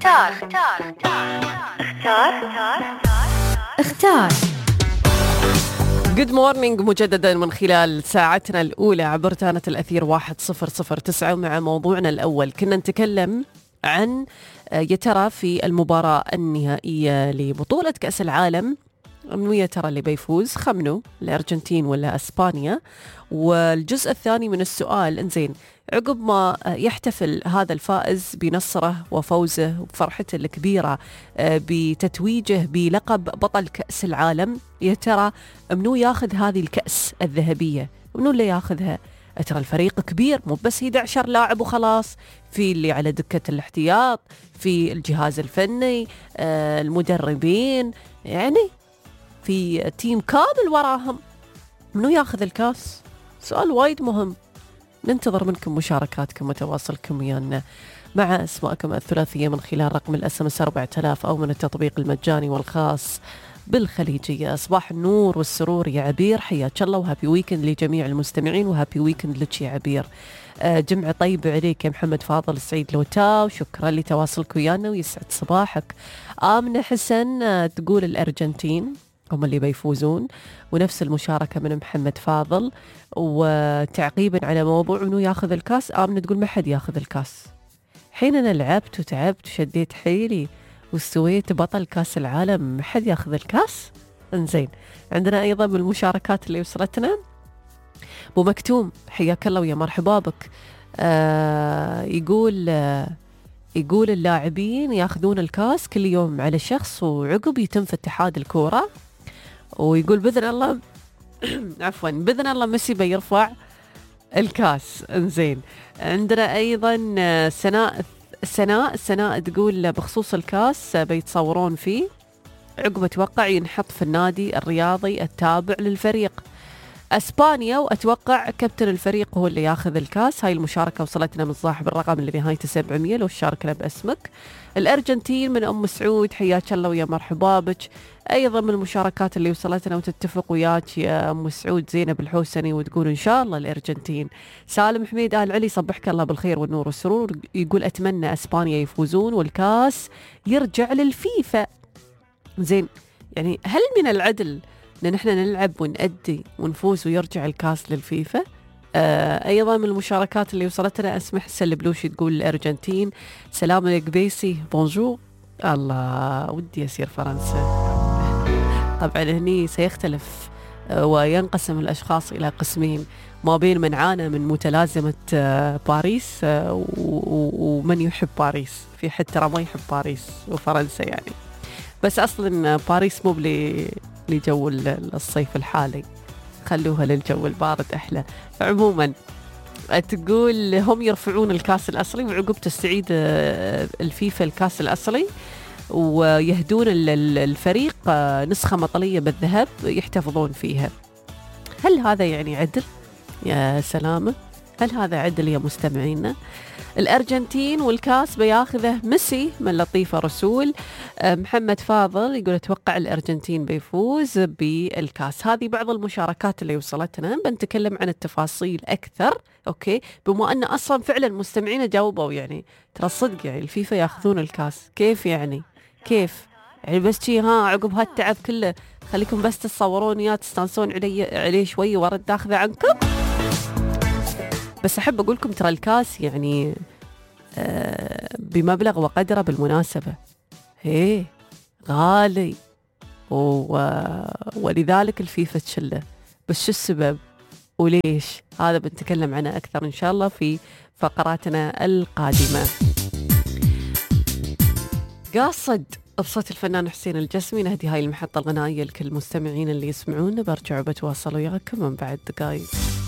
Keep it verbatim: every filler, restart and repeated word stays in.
اختار اختار اختار اختار Good morning مجددا من خلال ساعتنا الأولى عبر تانة الأثير واحد صفر صفر تسعة. مع موضوعنا الأول كنا نتكلم عن يا ترى في المباراة النهائية لبطولة كأس العالم منو يا ترى اللي بيفوز؟ خمنوا الأرجنتين ولا أسبانيا؟ والجزء الثاني من السؤال انزين عقب ما يحتفل هذا الفائز بنصره وفوزه وفرحته الكبيرة بتتويجه بلقب بطل كأس العالم، يا ترى منو ياخذ هذه الكأس الذهبية؟ منو اللي ياخذها؟ ترى الفريق كبير، مو بس احد عشر لاعب وخلاص، في اللي على دكة الاحتياط، في الجهاز الفني، المدربين، يعني في تيم كامل وراهم. منو ياخذ الكاس؟ سؤال وايد مهم. ننتظر منكم مشاركاتكم وتواصلكم ويانا مع اسماءكم الثلاثية من خلال رقم الاس ام اس أربعة آلاف او من التطبيق المجاني والخاص بالخليجية. صباح النور والسرور يا عبير، حياك الله وهابي ويكند لجميع المستمعين وهابي ويكند لك يا عبير. آه جمعة طيبة عليك يا محمد فاضل السعيد لوتاو، وشكرا لتواصلك ويانا ويسعد صباحك. آمنة حسن آه تقول الأرجنتين هم اللي بيفوزون، ونفس المشاركة من محمد فاضل. وتعقيبا على موضوع انه ياخذ الكاس، آمنة تقول ما حد ياخذ الكاس. حين انا لعبت وتعبت وشديت حيلي واستويت بطل كاس العالم، ما حد ياخذ الكاس. انزين عندنا ايضا بالمشاركات اللي وصلتنا ابو مكتوم، حياك الله ويا مرحبا بك. آه يقول آه يقول اللاعبين ياخذون الكاس كل يوم على شخص، وعقب يتم في اتحاد الكورة. ويقول بإذن الله عفوا بإذن الله ميسي بيرفع الكاس. انزين عندنا أيضا سناء سناء سناء تقول بخصوص الكاس بيتصورون فيه، عقب أتوقع ينحط في النادي الرياضي التابع للفريق. أسبانيا وأتوقع كابتن الفريق هو اللي ياخذ الكاس. هاي المشاركة وصلتنا من صاحب الرقم اللي نهايته سبعمية، لو شاركنا باسمك. الأرجنتين من أم سعود، حياك الله ويا مرحبا بك. أيضا من المشاركات اللي وصلتنا وتتفق وياك يا أم سعود زينب الحوسني، وتقول إن شاء الله الأرجنتين. سالم حميد آل علي صبحك الله بالخير والنور والسرور، يقول أتمنى أسبانيا يفوزون والكاس يرجع للفيفا. زين يعني هل من العدل ان نحن نلعب ونأدي ونفوز ويرجع الكاس للفيفا؟ آه ايضا من المشاركات اللي وصلتنا اسمح حسن البلوشي تقول الارجنتين. سلام القبيسي بونجور. الله ودي يصير فرنسا. طبعا هني سيختلف آه وينقسم الاشخاص الى قسمين، ما بين من عانى من متلازمة آه باريس آه ومن يحب باريس. في حد ترى ما يحب باريس وفرنسا يعني، بس اصلا باريس مو بلي لجو الصيف الحالي، خلوها للجو البارد أحلى. عموما تقول هم يرفعون الكاس الأصلي، وعقب تستعيد الفيفا الكاس الأصلي، ويهدون الفريق نسخة مطلية بالذهب يحتفظون فيها. هل هذا يعني عدل يا سلامة؟ هل هذا عدل يا مستمعينا؟ الأرجنتين والكاس بياخذه ميسي من لطيفة رسول. محمد فاضل يقول أتوقع الأرجنتين بيفوز بالكاس. هذه بعض المشاركات اللي وصلتنا، بنتكلم عن التفاصيل أكثر أوكي، بما أن أصلا فعلا مستمعين جاوبوا يعني ترى الصدق يعني الفيفا ياخذون الكاس. كيف يعني كيف يعني بس شي ها عقب هالتعب كله خليكم بس تتصورون يا تستانسون علي عليه شوي ورد أخذه عنكم. بس أحب أقولكم ترى الكاس يعني آه بمبلغ وقدره بالمناسبة، هي غالي و... ولذلك الفيفا تشله. بس شو السبب وليش؟ هذا بنتكلم عنه أكثر إن شاء الله في فقراتنا القادمة. قاصد بصوت الفنان حسين الجسمي نهدي هاي المحطة الغنائية لكل المستمعين اللي يسمعونا. برجع وبتواصل وياكم من بعد دقايق.